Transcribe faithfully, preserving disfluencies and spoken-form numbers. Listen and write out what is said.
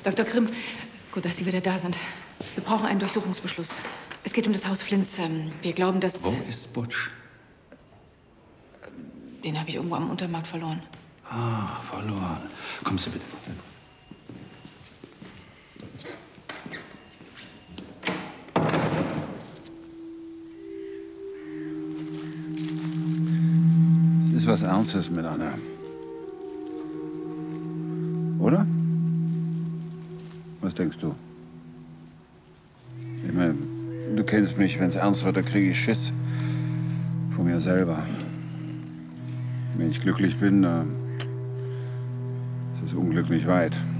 Doktor Grimm, gut, dass Sie wieder da sind. Wir brauchen einen Durchsuchungsbeschluss. Es geht um das Haus Flinz. Wir glauben, dass... Wo ist Butch? Den habe ich irgendwo am Untermarkt verloren. Ah, verloren. Kommen Sie bitte. Es ist was Ernstes mit Anna. Oder? Was denkst du? Ich meine, du kennst mich, wenn es ernst wird, da kriege ich Schiss. Von mir selber. Wenn ich glücklich bin, da ist das Unglück nicht weit.